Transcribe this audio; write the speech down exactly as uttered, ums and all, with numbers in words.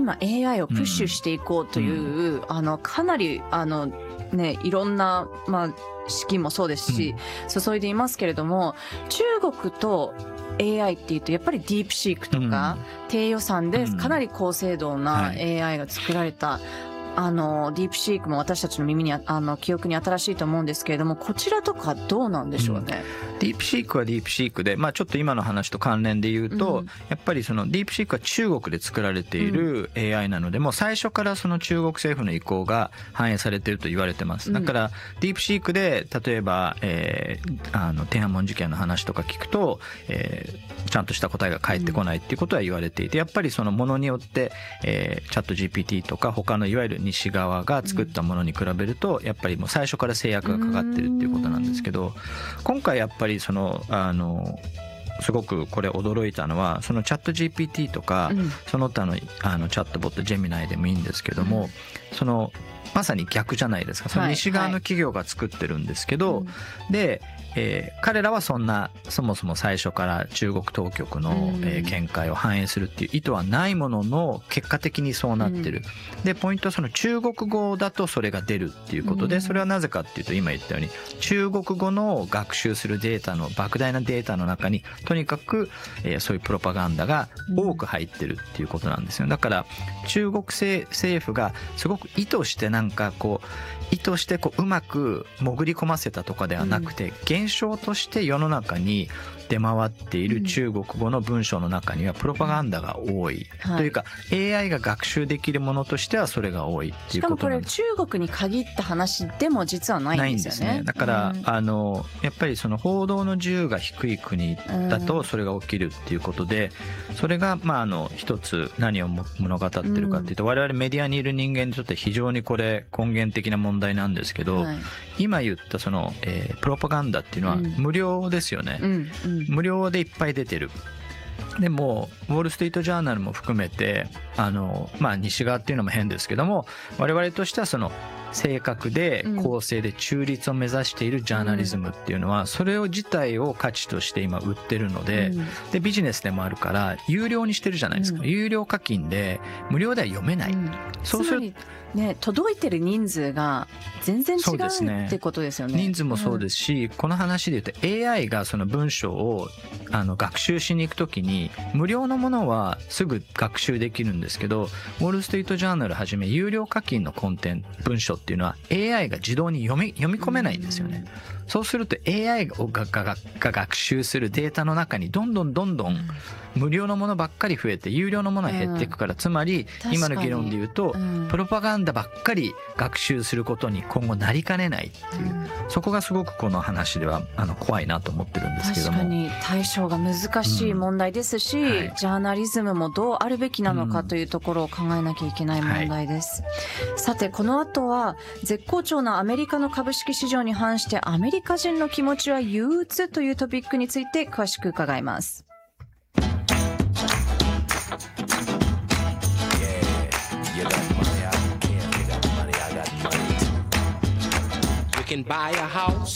今 エーアイ をプッシュしていこうという、うん、あのかなりあのねいろんなまあ資金もそうですし、うん、注いでいますけれども、中国とエーアイ っていうとやっぱりディープシークとか、うん、低予算でかなり高精度な エーアイ が作られた、うんはい、あのディープシークも私たちの耳にあの記憶に新しいと思うんですけれども、こちらとかどうなんでしょうね。 うん、ディープシークはディープシークで、まあ、ちょっと今の話と関連で言うと、うん、やっぱりそのディープシークは中国で作られている エーアイ なので、うん、もう最初からその中国政府の意向が反映されていると言われてます。だからディープシークで例えば、えー、あの天安門事件の話とか聞くと、えー、ちゃんとした答えが返ってこないっていうことは言われていて、やっぱりそのものによって、えー、チャット ジーピーティー とか他のいわゆる西側が作ったものに比べるとやっぱりもう最初から制約がかかってるっていうことなんですけど、今回やっぱりそのあのすごくこれ驚いたのは、そのチャット ジーピーティー とか、うん、その他のあのチャットボットジェミナイでもいいんですけども、うん、そのまさに逆じゃないですか。その西側の企業が作ってるんですけど、はいはい、で、えー、彼らはそんなそもそも最初から中国当局の、うんえー、見解を反映するっていう意図はないものの結果的にそうなってる、うん、でポイントはその中国語だとそれが出るっていうことで、それはなぜかっていうと今言ったように中国語の学習するデータの莫大なデータの中にとにかく、えー、そういうプロパガンダが多く入ってるっていうことなんですよ。だから中国政府がすごく意図してなんかこう意図してこううまく潜り込ませたとかではなくて、現象として世の中に出回っている中国語の文章の中にはプロパガンダが多い、うん、というか、はい、エーアイ が学習できるものとしてはそれが多いっていうことなんです。 しかもこれ中国に限った話でも実はないんですよね。 ないんですね。だから、うん、あのやっぱりその報道の自由が低い国だとそれが起きるっていうことで、それがまああの一つ何を物語ってるかっていうと、うん、我々メディアにいる人間にとって非常にこれ根源的な問題なんですけど、はい、今言ったその、えー、プロパガンダっていうのは無料ですよね。うんうん無料でいっぱい出てる。でもウォール・ストリート・ジャーナルも含めてあの、まあ、西側っていうのも変ですけども、我々としてはその正確で公正で中立を目指しているジャーナリズムっていうのはそれを自体を価値として今売ってるので、でビジネスでもあるから有料にしてるじゃないですか。有料課金で無料では読めない。そうするね、届いてる人数が全然違うってことですよね。 人数もそうですし、うん、この話で言うと エーアイ がその文章をあの学習しに行くときに無料のものはすぐ学習できるんですけど、ウォール・ストリート・ジャーナルはじめ有料課金のコンテンツ文章っていうのは エーアイ が自動に読み読み込めないんですよね。うん、そうすると エーアイ が, が, が, が学習するデータの中にどんどんどんどん無料のものばっかり増えて有料のものは減っていくから、うん、つまり今の議論で言うと、うん、プロパガンダばっかり学習することに今後なりかねないっていう、うん、そこがすごくこの話ではあの怖いなと思ってるんですけども。 確かに対処が難しい問題ですし、うんはい、ジャーナリズムもどうあるべきなのかというところを考えなきゃいけない問題です、うんはい、さてこの後は絶好調なアメリカの株式市場に反してアメリカ人の気持ちは憂鬱というトピックについて詳しく伺います。Can buy a house